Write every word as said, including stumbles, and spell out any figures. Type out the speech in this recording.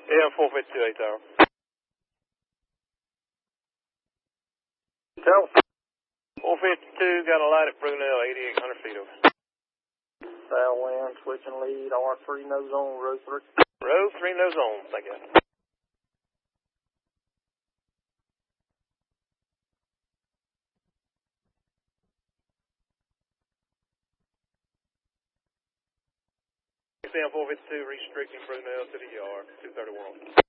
Yeah, four fifty-two, eight tower. Tell. four fifty-two, got a light at Brunel, eighty-eight hundred feet over. South wind, switching lead, R three, nose on, row three. Row three, nose on, thank you. four fifty-two, restricting Brunel to the yard, two thirty-one.